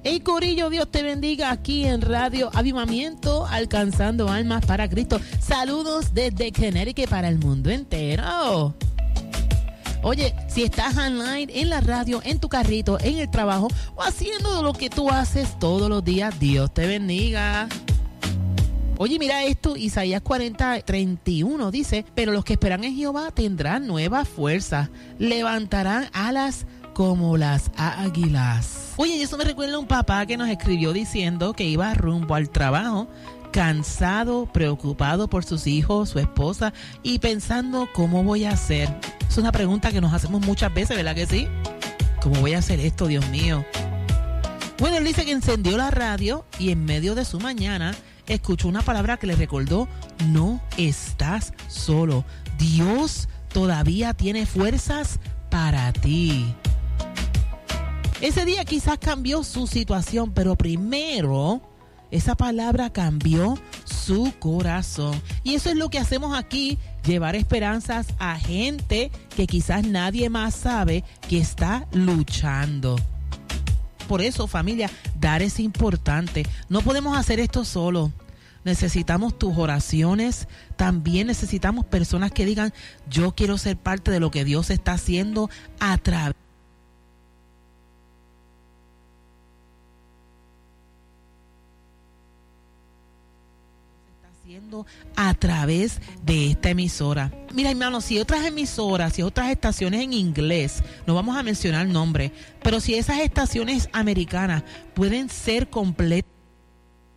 Hey Corillo, Dios te bendiga aquí en Radio Avivamiento, alcanzando almas para Cristo. Saludos desde Connecticut para el mundo entero. Oye, si estás online, en la radio, en tu carrito, en el trabajo o haciendo lo que tú haces todos los días, Dios te bendiga. Oye, mira esto, Isaías 40:31 dice, pero los que esperan en Jehová tendrán nuevas fuerzas, levantarán alas como las águilas. Oye, y eso me recuerda a un papá que nos escribió diciendo que iba rumbo al trabajo, cansado, preocupado por sus hijos, su esposa y pensando cómo voy a hacer. Es una pregunta que nos hacemos muchas veces, ¿verdad que sí? ¿Cómo voy a hacer esto, Dios mío? Bueno, él dice que encendió la radio y en medio de su mañana escuchó una palabra que le recordó: no estás solo. Dios todavía tiene fuerzas para ti. Ese día quizás cambió su situación, pero primero esa palabra cambió su corazón. Y eso es lo que hacemos aquí, llevar esperanzas a gente que quizás nadie más sabe que está luchando. Por eso, familia, dar es importante. No podemos hacer esto solo. Necesitamos tus oraciones. También necesitamos personas que digan: yo quiero ser parte de lo que Dios está haciendo a través de esta emisora. Mira, hermano, si otras emisoras, si otras estaciones en inglés, no vamos a mencionar nombres, pero si esas estaciones americanas pueden ser completas